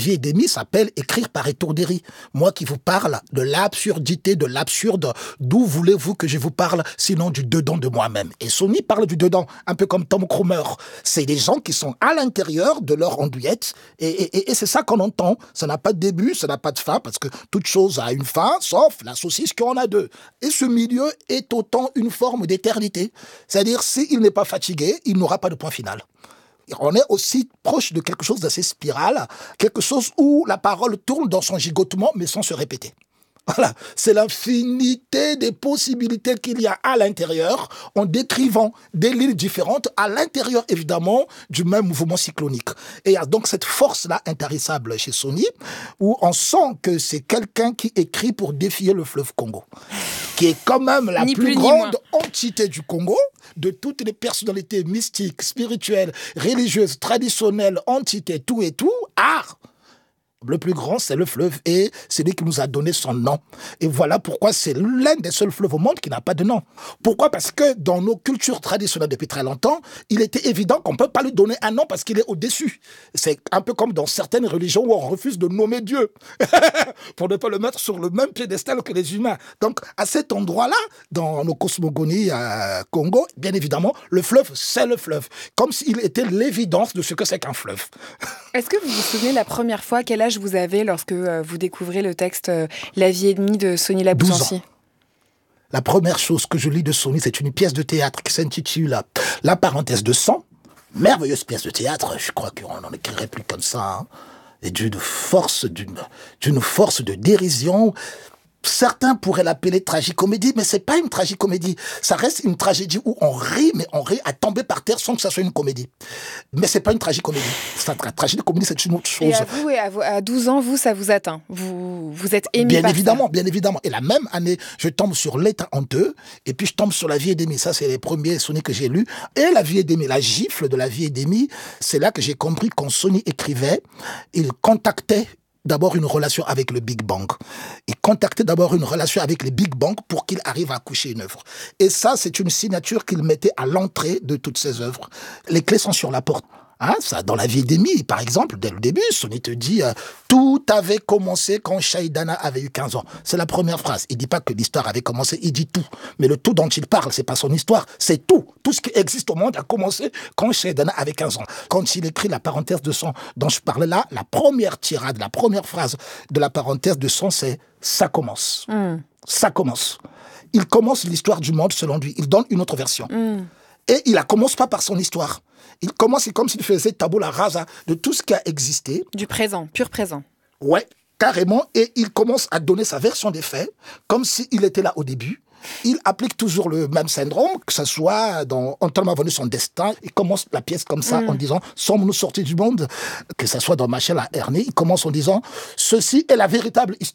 vie et demi s'appelle Écrire par étourderie. Moi qui vous parle de l'absurdité, de l'absurde, d'où voulez-vous que je vous parle, sinon du dedans de moi-même. Et Sony parle du dedans, un peu comme Tom Cromer. C'est des gens qui sont à l'intérieur de leur andouillette, et c'est ça qu'on entend. Ça n'a pas de début, ça n'a pas de fin, parce que toute chose a une fin, sauf la saucisse qui en a deux. Et ce milieu est autant une forme d'éternité. C'est-à-dire, s'il n'est pas fatigué, il n'aura pas de point final. On est aussi proche de quelque chose d'assez spiral, quelque chose où la parole tourne dans son gigotement, mais sans se répéter. Voilà, c'est l'infinité des possibilités qu'il y a à l'intérieur, en décrivant des lignes différentes, à l'intérieur, évidemment, du même mouvement cyclonique. Et il y a donc cette force-là intarissable chez Sony, où on sent que c'est quelqu'un qui écrit pour défier le fleuve Congo, qui est quand même la plus grande entité du Congo, de toutes les personnalités mystiques, spirituelles, religieuses, traditionnelles, entités, tout et tout, art. Le plus grand, c'est le fleuve et c'est lui qui nous a donné son nom. Et voilà pourquoi c'est l'un des seuls fleuves au monde qui n'a pas de nom. Pourquoi ? Parce que dans nos cultures traditionnelles depuis très longtemps, il était évident qu'on ne peut pas lui donner un nom parce qu'il est au-dessus. C'est un peu comme dans certaines religions où on refuse de nommer Dieu pour ne pas le mettre sur le même piédestal que les humains. Donc, à cet endroit-là, dans nos cosmogonies à Congo, bien évidemment, le fleuve, c'est le fleuve. Comme s'il était l'évidence de ce que c'est qu'un fleuve. Est-ce que vous vous souvenez la première fois, quel âge vous avez lorsque vous découvrez le texte La vie et demie de Sony Laboutancy ? La première chose que je lis de Sony, c'est une pièce de théâtre qui s'intitule La parenthèse de sang. Merveilleuse pièce de théâtre, je crois qu'on n'en écrirait plus comme ça. Hein. Et d'une force de dérision. Certains pourraient l'appeler tragicomédie, mais c'est pas une tragicomédie. Ça reste une tragédie où on rit, mais on rit à tomber par terre sans que ça soit une comédie. Mais c'est pas une tragicomédie. La tragicomédie, c'est une autre chose. Et à 12 ans, ça vous atteint. Vous êtes ému par ça. Bien évidemment. Et la même année, je tombe sur L'État honteux, et puis je tombe sur La vie et demie. Ça, c'est les premiers Sony que j'ai lus. Et La vie et demie, la gifle de La vie et demie, c'est là que j'ai compris quand Sony écrivait, il contactait d'abord une relation avec le Big Bang. Il contactait d'abord une relation avec le Big Bang pour qu'il arrive à accoucher une œuvre. Et ça, c'est une signature qu'il mettait à l'entrée de toutes ses œuvres. Les clés sont sur la porte. Hein, ça, dans La vie et demie, par exemple, dès le début, Sony te dit tout avait commencé quand Shaidana avait eu 15 ans. C'est la première phrase. Il dit pas que l'histoire avait commencé, il dit tout. Mais le tout dont il parle, c'est pas son histoire, c'est tout. Tout ce qui existe au monde a commencé quand Shaidana avait 15 ans. Quand il écrit la parenthèse de son dont je parlais là, la première tirade, la première phrase de la parenthèse de son, c'est « ça commence ». Ça commence. Il commence l'histoire du monde selon lui. Il donne une autre version. Et il ne commence pas par son histoire. Il commence, c'est comme s'il faisait tabula rasa de tout ce qui a existé. Du présent, pur présent. Ouais, carrément. Et il commence à donner sa version des faits, comme s'il était là au début. Il applique toujours le même syndrome, que ce soit dans On tellement venu son destin. Il commence la pièce comme ça en disant « Sommes-nous sortis du monde ?» Que ce soit dans Machel à Ernie, il commence en disant « Ceci est la véritable histoire. »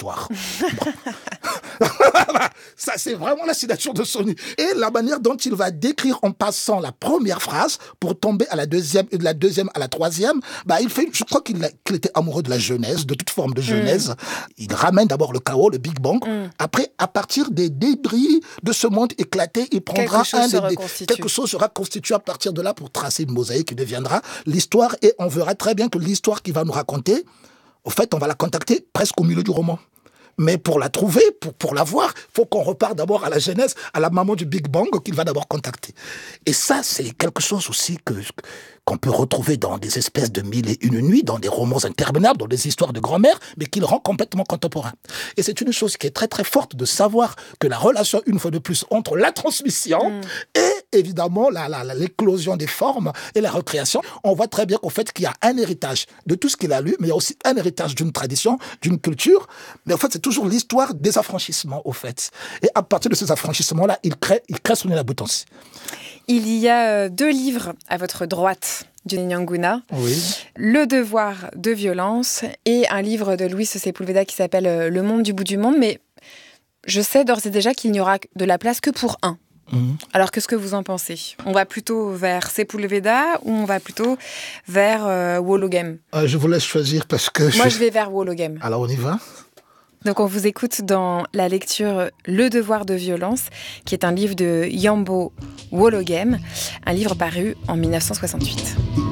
Ça, c'est vraiment la signature de Sony. Et la manière dont il va décrire en passant la première phrase pour tomber à la deuxième et de la deuxième à la troisième, je crois qu'il était amoureux de la genèse, de toute forme de genèse. Il ramène d'abord le chaos, le Big Bang. Après, à partir des débris de ce monde éclaté, il prendra quelque chose sera constitué à partir de là pour tracer une mosaïque qui deviendra l'histoire. Et on verra très bien que l'histoire qu'il va nous raconter, au fait, on va la contacter presque au milieu du roman. Mais pour la trouver, pour la voir, il faut qu'on repart d'abord à la genèse, à la maman du Big Bang qu'il va d'abord contacter. Et ça, c'est quelque chose aussi qu'on peut retrouver dans des espèces de mille et une nuits, dans des romans interminables, dans des histoires de grand-mère, mais qui le rend complètement contemporain. Et c'est une chose qui est très très forte de savoir que la relation, une fois de plus, entre la transmission et évidemment l'éclosion des formes et la recréation, on voit très bien qu'au fait qu'il y a un héritage de tout ce qu'il a lu, mais il y a aussi un héritage d'une tradition, d'une culture, mais en fait c'est toujours l'histoire des affranchissements au fait. Et à partir de ces affranchissements-là, il crée Sony Laboutancy. Il y a 2 livres à votre droite du Nyanguna. Oui. Le devoir de violence et un livre de Luis Sepúlveda qui s'appelle Le monde du bout du monde, mais je sais d'ores et déjà qu'il n'y aura de la place que pour un. Alors, qu'est-ce que vous en pensez ? On va plutôt vers Sepúlveda ou on va plutôt vers Wologem ? Je vous laisse choisir parce que... Moi, je vais vers Wologem. Alors, on y va ? Donc, on vous écoute dans la lecture Le devoir de violence, qui est un livre de Yambo Wologem, un livre paru en 1968.